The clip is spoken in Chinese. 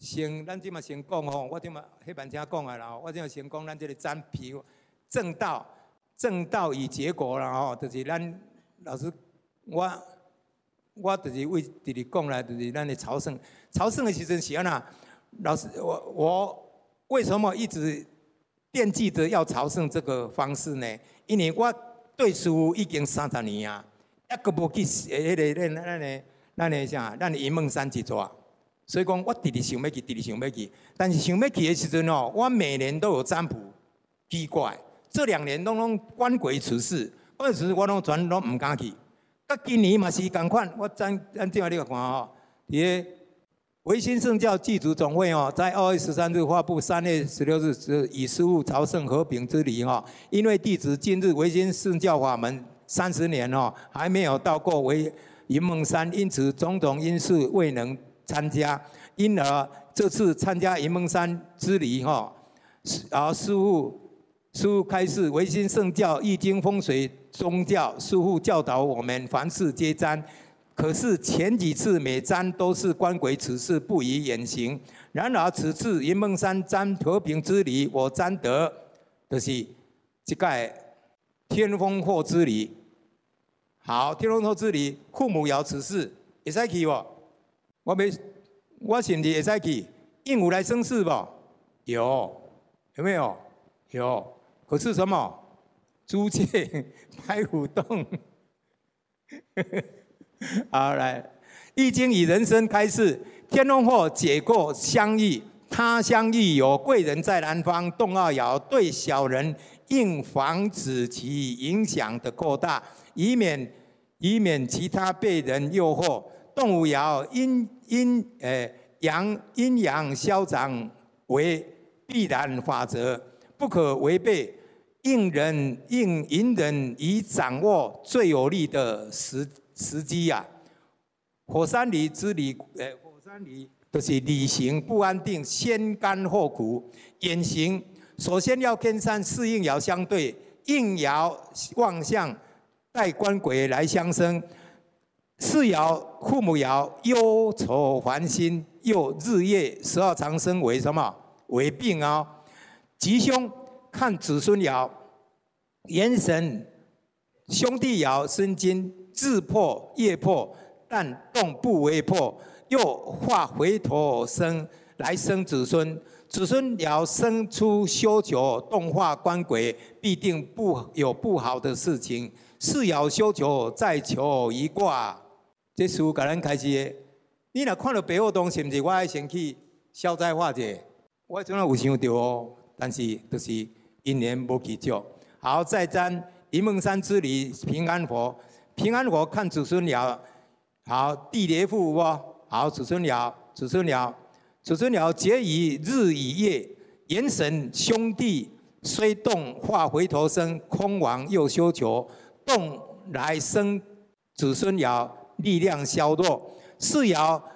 先，咱即马先讲吼，我即马迄版先讲啊啦，我即马先讲咱这个占皮正道与结果啦吼，就是咱老师我就是为直直讲啦，就是咱的朝圣的时阵是安那？老师，我为什么一直惦记着要朝圣这个方式呢？因为我对师父已经30年啊，还阁无去迄个咱的啥，咱的云梦山一座。所以讲，我直直想要去，但是想要去的时阵哦，我每年都有占卜，奇怪，这2年拢官鬼出世，我全拢唔敢去。甲今年嘛是同款，咱正话你看吼，伫个维新圣教祭祖总会哦，在2月13日发布3月16日以师父朝圣和平之礼哈，因为弟子今日维新圣教法门30年哦，还没有到过云梦山，因此种种因素未能参加，因而这次参加云梦山之礼哈，而师父开示维新圣教易经风水宗教，师父教导我们凡事皆占。可是前几次每占都是官鬼此事不宜远行。然而此次云梦山占和平之礼，我占得就是这个天风祸之礼。好，天风祸之礼，父母爻此事会使去无？我是不是会使去？应五来生事不？有没有？有。可是什么？租界白虎洞。好，来，《易经》以人生开示，天龙祸解过相遇，他乡遇有贵人在南方，动二爻对小人，应防止其影响的扩大，以免其他被人诱惑。动五爻阴阳消长为必然法则，不可违背。应隐忍以掌握最有利的时机啊！火山里之理，火山里就是理行不安定，先甘后苦。远行首先要跟4应爻相对，应爻望向带官鬼来相生。4爻父母爻忧愁烦心，又日夜12长生为什么？为病啊！吉凶看子孙爻，元神兄弟爻生金。自破业破，但动不为破，又化回头生来生子孙。子孙爻生出修求，动化官鬼，必定有不好的事情。4爻修求，再求一卦。这书甲咱开始的，你若看到白虎洞，是不是我爱先去消灾化解？我真的有想到哦，但是就是因缘无去做。好，再占云梦山之礼，平安佛。平安火看子孙爻，好，地雷复不？好，子孙爻结于日与夜，元神兄弟虽动化回头生，空亡又修求，动来生子孙爻，力量消弱。4爻